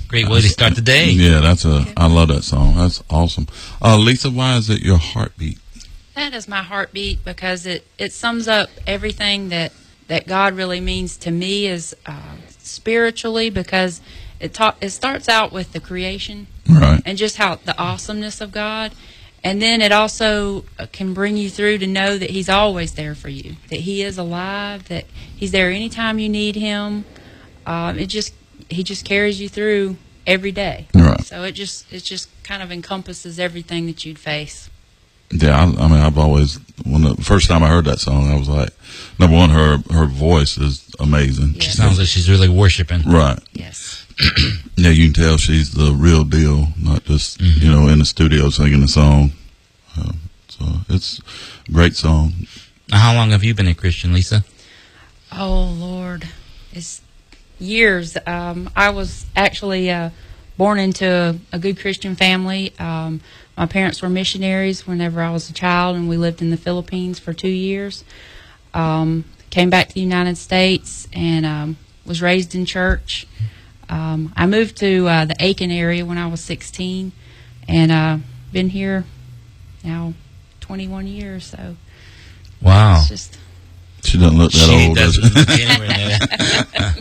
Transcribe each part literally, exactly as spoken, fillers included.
Great way to start the day. Yeah, that's a. I love that song. That's awesome. Uh, Lisa, why is it your heartbeat? That is my heartbeat because it, it sums up everything that, that God really means to me is uh, spiritually, because it talk, it starts out with the creation, right, and just how the awesomeness of God, and then it also can bring you through to know that He's always there for you, that He is alive, that He's there anytime you need Him. Um, it just He just carries you through every day. Right. So it just it just kind of encompasses everything that you'd face. Yeah, I, I mean, I've always, when the first time I heard that song, I was like, number one, her her voice is amazing. Yes. She sounds like she's really worshiping. Right. Yes. Yeah, you can tell she's the real deal, not just, Mm-hmm. you know, in the studio singing the song. Uh, so it's a great song. Now, how long have you been a Christian, Lisa? Oh, Lord. It's years. Um, I was actually uh, born into a, a good Christian family. Um, my parents were missionaries whenever I was a child, and we lived in the Philippines for two years. Um, came back to the United States and um, was raised in church. Um, I moved to uh, the Aiken area when I was sixteen, and uh, been here now twenty-one years. So Wow. it's just She doesn't look that She old, does doesn't she? look anywhere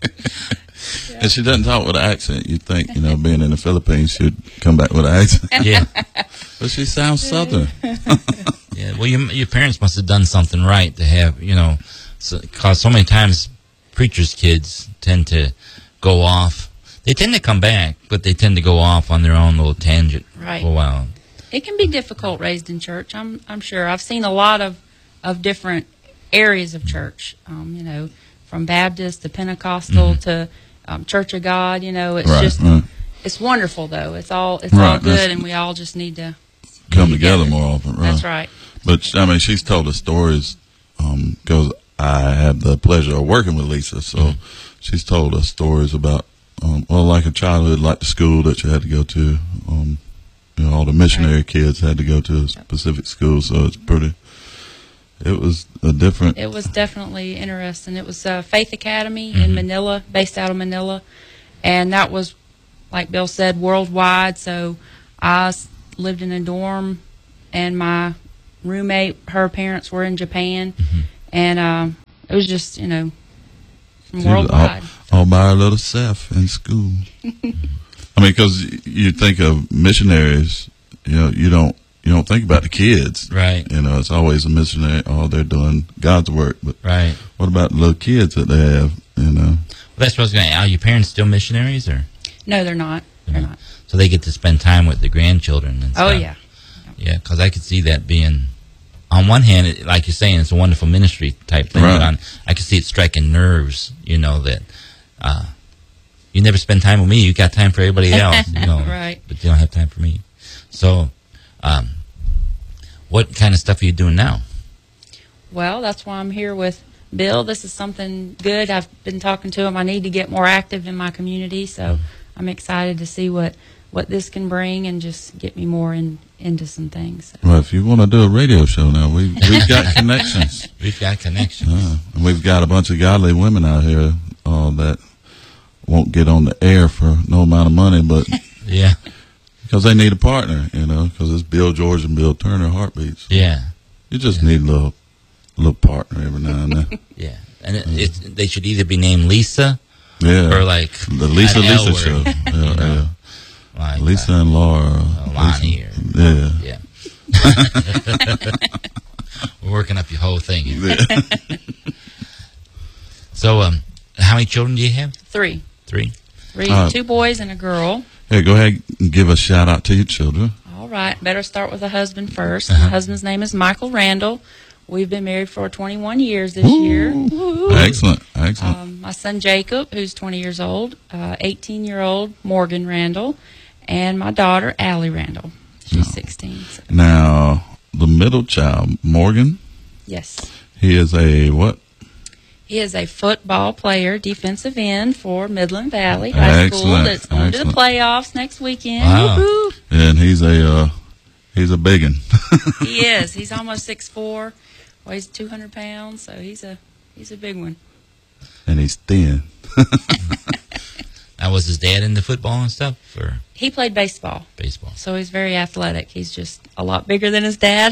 near. And she doesn't talk with an accent. You'd think, you know, being in the Philippines, she'd come back with an accent. Yeah. But she sounds Southern. Yeah. Well, your your parents must have done something right to have, you know, because so, so many times preachers' kids tend to go off. They tend to come back, but they tend to go off on their own little tangent Right. for a while. It can be difficult raised in church. I'm I'm sure. I've seen a lot of, of different areas of church. Um, you know, from Baptist to Pentecostal Mhm. to um, Church of God. You know, it's Right, just right. it's wonderful though. It's all it's Right, all good, that's- and we all just need to Come be together more often, right? That's right. But, I mean, she's told us stories because I had the pleasure of working with Lisa. So Mhm. she's told us stories about, um, well, like a childhood, like the school that you had to go to. Um, you know, all the missionary Right. kids had to go to a specific school, so it's pretty, it was a different. It was definitely interesting. It was uh, Faith Academy Mhm. in Manila, based out of Manila, and that was, like Bill said, worldwide. So I s- lived in a dorm, and my roommate, her parents were in Japan, Mhm. and um, it was just, you know, from She was worldwide. all, all by her little self in school. I mean, because you think of missionaries, you know, you don't you don't think about the kids, Right. You know, it's always a missionary. Oh, they're doing God's work, but Right. what about the little kids that they have? You know, Well, that's what I was going to ask. Are your parents still missionaries? Or No, they're not. They're not. So they get to spend time with the grandchildren and stuff. Oh, yeah. Yeah, because I could see that being, on one hand, it, like you're saying, it's a wonderful ministry type thing. Right. But on, I could see it striking nerves, you know, that uh, you never spend time with me. You got time for everybody else, you know, Right. but you don't have time for me. So, um, what kind of stuff are you doing now? Well, that's why I'm here with Bill. This is something good. I've been talking to him. I need to get more active in my community, so I'm excited to see what, what this can bring and just get me more in, into some things. So. well, if you want to do a radio show now, we we've got connections. We've got connections. Uh, and we've got a bunch of godly women out here uh, that won't get on the air for no amount of money, but Yeah, because they need a partner, you know, because it's Bill George and Bill Turner heartbeats. yeah, You just Yeah. need a little, little partner every now and then. yeah. And it, it's, they should either be named Lisa Yeah, or like the Lisa an L Lisa word, show. Yeah, you know, yeah. like, Lisa uh, and Laura. uh, Lonnie or Yeah. yeah. We're working up your whole thing here. Yeah. So, um, how many children do you have? Three. Three. Three, Uh, two boys and a girl. Hey, go ahead and give a shout out to your children. All right. Better start with the husband first. Uh-huh. My husband's name is Michael Randall. We've been married for twenty-one years this year. Woo. Excellent, excellent. Um, my son Jacob, who's twenty years old, uh, eighteen-year-old Morgan Randall, and my daughter Allie Randall. She's Oh. sixteen. So. Now, the middle child, Morgan, Yes. he is a what? He is a football player, defensive end for Midland Valley High School. Excellent, That's going to the excellent. playoffs next weekend. Wow. Woo-hoo. And he's a uh, he's a biggin. He is. He's almost six foot four, weighs two hundred pounds, so he's a he's a big one. And he's thin. Now, Now, was his dad into football and stuff, or He played baseball, baseball? so he's very athletic. He's just a lot bigger than his dad.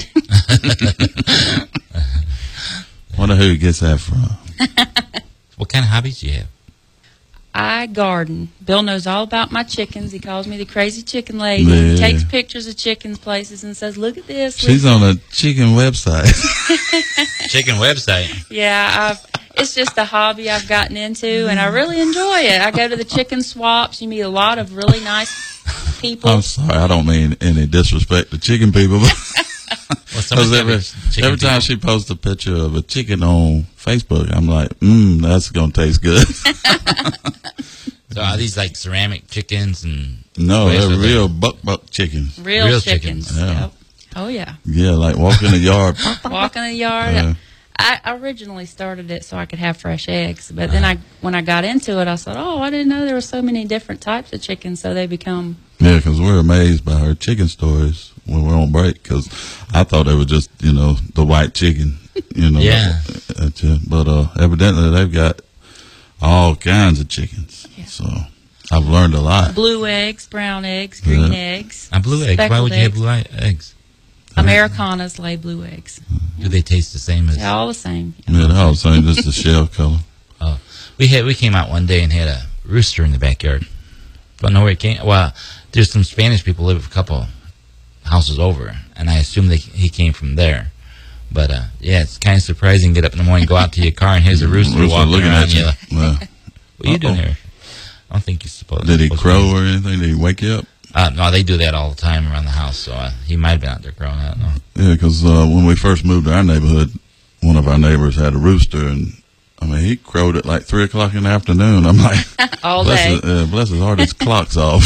Wonder who he gets that from. What kind of hobbies do you have? I garden. Bill knows all about my chickens. He calls me the crazy chicken lady. Yeah. He takes pictures of chickens places and says, "Look at this." She's look on a chicken website. Chicken website. Yeah, I've, it's just a hobby I've gotten into, and I really enjoy it. I go to the chicken swaps. You meet a lot of really nice people. I'm sorry, I don't mean any disrespect to chicken people, but Well, someone's every, got chicken every time people. she posts a picture of a chicken on Facebook, I'm like, mmm, that's going to taste good. So are these like ceramic chickens and No, Where's they're the- real buck buck chickens. Real, real chickens. chickens, yeah. Yep. Oh, yeah. Yeah, like walk in the yard. Walk in the yard. Yeah. I originally started it so I could have fresh eggs, but then I, when I got into it, I thought, oh, I didn't know there were so many different types of chickens, so they become. Yeah, because we're amazed by her chicken stories when we're on break. Because I thought they were just, you know, the white chicken, you know. Yeah. uh, uh, But uh, evidently they've got all kinds of chickens. Yeah. So I've learned a lot. Blue eggs, brown eggs, green Yeah. eggs. uh, blue eggs? Why speckled would you have eggs. blue eye- eggs? Americanas lay blue eggs. Do they taste the same as? They're all the same. Yeah, they're all the same, just the shell color. Oh, we had we came out one day and had a rooster in the backyard. Don't know where it came. Well, there's some Spanish people live a couple houses over, and I assume they, he came from there. But uh, yeah, it's kind of surprising. Get up in the morning, go out to your car, and here's a rooster, Rooster walking looking around at you. you. Yeah. What are you doing Uh-oh. here? I don't think you're supposed. Did he supposed to crow be- or anything? Did he wake you up? Uh, no, they do that all the time around the house. So uh, he might have been out there crowing. I don't know. Yeah, because uh, when we first moved to our neighborhood, one of our neighbors had a rooster, and I mean, he crowed at like three o'clock in the afternoon. I'm like, All bless day. his, uh, bless his heart, his clock's off.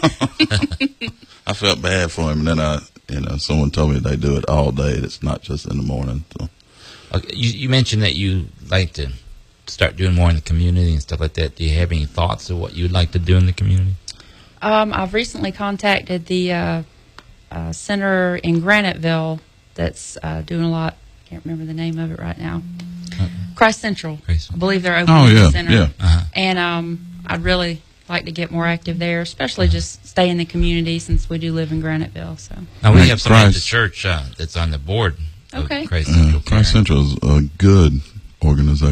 I felt bad for him, and then I, you know, someone told me they do it all day. It's not just in the morning. So. Okay, you, you mentioned that you like to start doing more in the community and stuff like that. Do you have any thoughts of what you'd like to do in the community? Um, I've recently contacted the uh, uh, center in Graniteville that's uh, doing a lot. I can't remember the name of it right now. Christ Central. Christ. I believe they're opening Oh, yeah, the center. yeah. Uh-huh. And um, I'd really like to get more active there, especially just stay in the community since we do live in Graniteville. So Now, we Right, have somebody at the Christ. church uh, that's on the board of Okay. Christ Uh, Central. Christ Central is a good organization.